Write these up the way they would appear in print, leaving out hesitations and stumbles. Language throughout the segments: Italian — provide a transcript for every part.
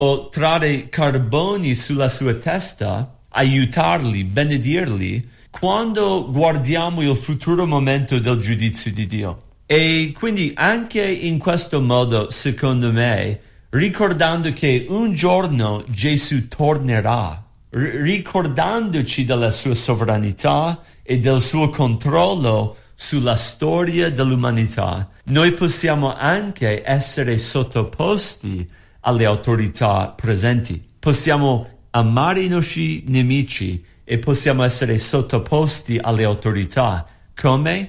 o trarre carboni sulla sua testa, aiutarli, benedirli, quando guardiamo il futuro momento del giudizio di Dio. E quindi anche in questo modo, secondo me, ricordando che un giorno Gesù tornerà, ricordandoci della sua sovranità e del suo controllo sulla storia dell'umanità, noi possiamo anche essere sottoposti alle autorità presenti. Possiamo amare i nostri nemici e possiamo essere sottoposti alle autorità. Come?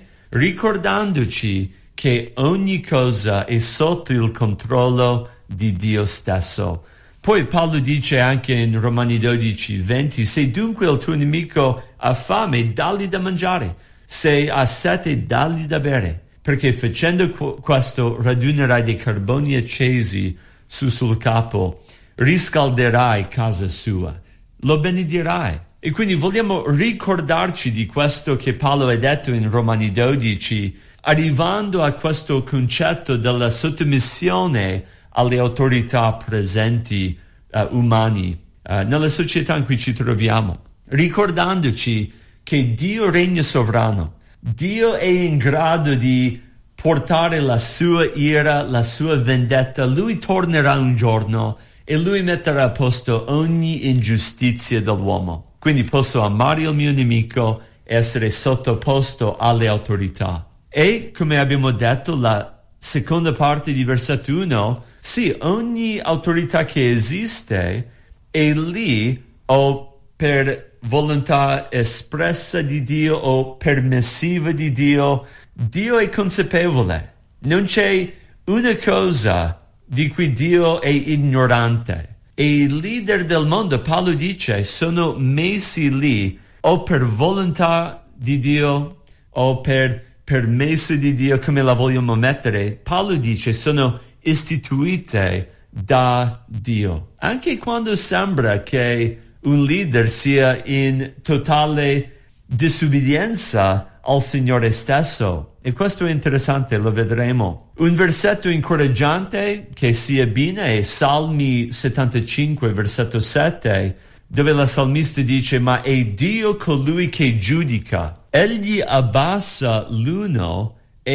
Ricordandoci che ogni cosa è sotto il controllo di Dio stesso. Poi Paolo dice anche in Romani 12:20: se dunque il tuo nemico ha fame, dagli da mangiare, se ha sete, dagli da bere, perché facendo questo radunerai dei carboni accesi sul capo, riscalderai casa sua, lo benedirai. E quindi vogliamo ricordarci di questo che Paolo ha detto in Romani 12, arrivando a questo concetto della sottomissione alle autorità presenti umani nella società in cui ci troviamo, ricordandoci che Dio regna sovrano. Dio è in grado di portare la sua ira, la sua vendetta. Lui tornerà un giorno e Lui metterà a posto ogni ingiustizia dell'uomo. Quindi posso amare il mio nemico e essere sottoposto alle autorità. E, come abbiamo detto, la seconda parte di versetto 1, sì, ogni autorità che esiste è lì o per volontà espressa di Dio o permissiva di Dio. Dio è consapevole. Non c'è una cosa di cui Dio è ignorante. E i leader del mondo, Paolo dice, sono messi lì o per volontà di Dio o per permesso di Dio, come la vogliamo mettere. Paolo dice sono istituite da Dio. Anche quando sembra che un leader sia in totale disobbedienza al Signore stesso. E questo è interessante, lo vedremo. Un versetto incoraggiante che si abbina è Salmi 75, versetto 7, dove la salmista dice: ma è Dio colui che giudica. Egli abbassa l'uno e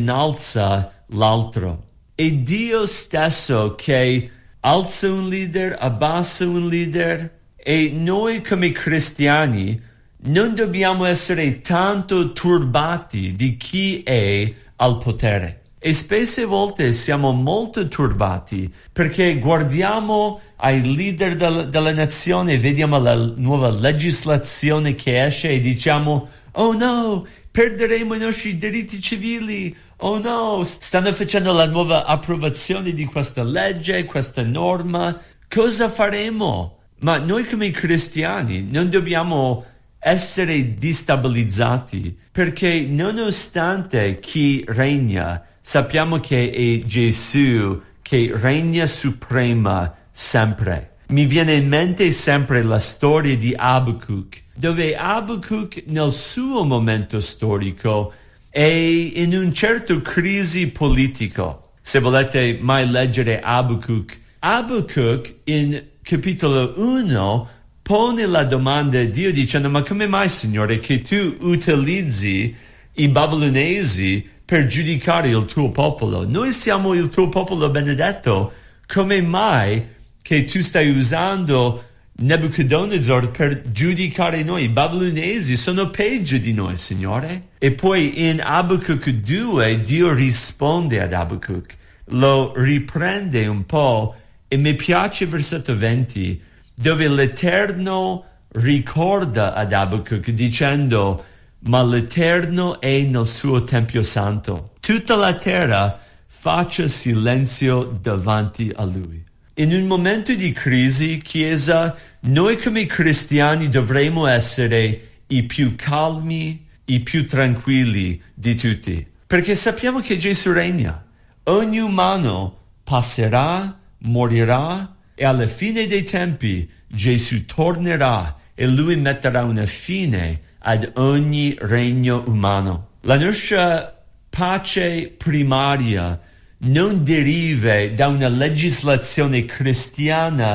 innalza l'altro. È Dio stesso che alza un leader, abbassa un leader, e noi come cristiani non dobbiamo essere tanto turbati di chi è al potere. E spesse volte siamo molto turbati perché guardiamo ai leader della nazione, vediamo la nuova legislazione che esce e diciamo: oh no, perderemo i nostri diritti civili. Oh no, stanno facendo la nuova approvazione di questa legge, questa norma. Cosa faremo? Ma noi come cristiani non dobbiamo essere destabilizzati, perché nonostante chi regna, sappiamo che è Gesù che regna suprema sempre. Mi viene in mente sempre la storia di Abacuc, dove Abacuc nel suo momento storico è in un certo crisi politico. Se volete mai leggere Abacuc in capitolo 1 pone la domanda a Dio dicendo: ma come mai, Signore, che tu utilizzi i babilonesi per giudicare il tuo popolo? Noi siamo il tuo popolo benedetto. Come mai che tu stai usando Nebuchadnezzar per giudicare noi? I babilonesi sono peggio di noi, Signore. E poi in Abacuc 2 Dio risponde ad Abacuc, lo riprende un po', e mi piace versetto 20, dove l'Eterno ricorda ad Abacuc dicendo: ma l'Eterno è nel suo Tempio Santo. Tutta la terra faccia silenzio davanti a Lui. In un momento di crisi, Chiesa, noi come cristiani dovremo essere i più calmi, i più tranquilli di tutti. Perché sappiamo che Gesù regna. Ogni umano passerà, morirà, e alla fine dei tempi Gesù tornerà e Lui metterà una fine ad ogni regno umano. La nostra pace primaria non deriva da una legislazione cristiana